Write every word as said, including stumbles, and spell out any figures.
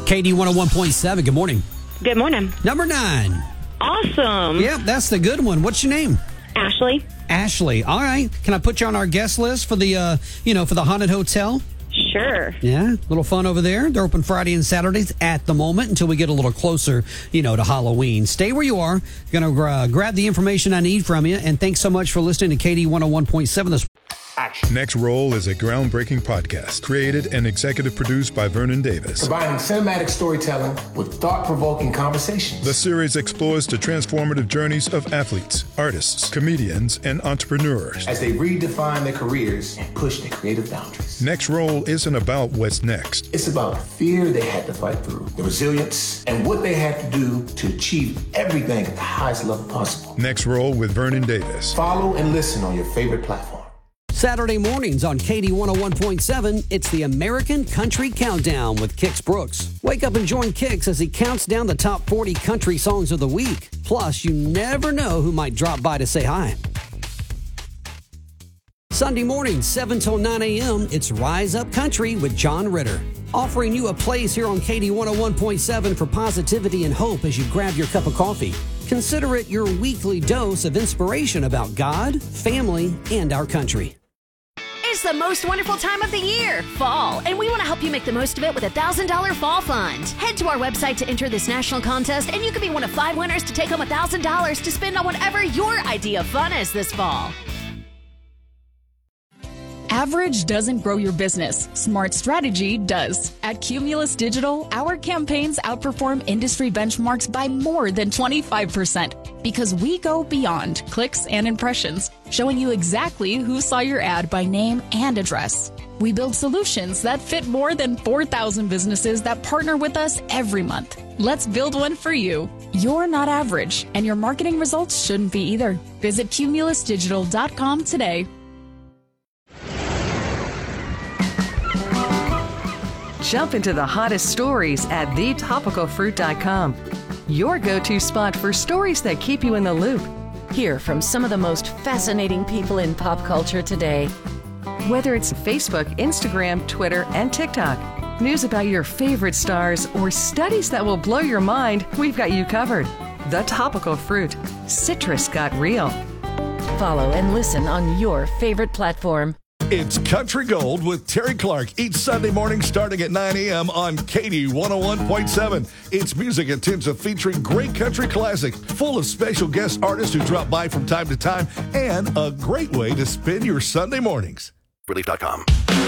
K D one oh one point seven, good morning. Good morning. Number nine. Awesome. Yep, that's the good one. What's your name? Ashley. Ashley. All right. Can I put you on our guest list for the, uh, you know, for the haunted hotel? Sure. Yeah, little fun over there. They're open Friday and Saturdays at the moment until we get a little closer, you know, to Halloween. Stay where you are. Going to uh, grab the information I need from you. And thanks so much for listening to K D one oh one point seven this Action. Next Roll is a groundbreaking podcast created and executive produced by Vernon Davis. Combining cinematic storytelling with thought-provoking conversations. The series explores the transformative journeys of athletes, artists, comedians, and entrepreneurs as they redefine their careers and push their creative boundaries. Next Roll isn't about what's next. It's about the fear they had to fight through, the resilience, and what they had to do to achieve everything at the highest level possible. Next Roll with Vernon Davis. Follow and listen on your favorite platform. Saturday mornings on K D one oh one point seven, it's the American Country Countdown with Kix Brooks. Wake up and join Kix as he counts down the top forty country songs of the week. Plus, you never know who might drop by to say hi. Sunday mornings, seven till nine a.m., it's Rise Up Country with John Ritter. Offering you a place here on K D one oh one point seven for positivity and hope as you grab your cup of coffee. Consider it your weekly dose of inspiration about God, family, and our country. It's the most wonderful time of the year, fall, and we want to help you make the most of it with a one thousand dollars Fall Fund. Head to our website to enter this national contest, and you could be one of five winners to take home one thousand dollars to spend on whatever your idea of fun is this fall. Average doesn't grow your business. Smart strategy does. At Cumulus Digital, our campaigns outperform industry benchmarks by more than twenty-five percent because we go beyond clicks and impressions, showing you exactly who saw your ad by name and address. We build solutions that fit more than four thousand businesses that partner with us every month. Let's build one for you. You're not average, and your marketing results shouldn't be either. Visit cumulus digital dot com today. Jump into the hottest stories at the topical fruit dot com. Your go-to spot for stories that keep you in the loop. Hear from some of the most fascinating people in pop culture today. Whether it's Facebook, Instagram, Twitter, and TikTok, news about your favorite stars, or studies that will blow your mind, we've got you covered. The Topical Fruit. Citrus got real. Follow and listen on your favorite platform. It's Country Gold with Terry Clark each Sunday morning starting at nine a.m. on K D one oh one point seven. It's music intensive featuring great country classics, full of special guest artists who drop by from time to time, and a great way to spend your Sunday mornings. Relief dot com.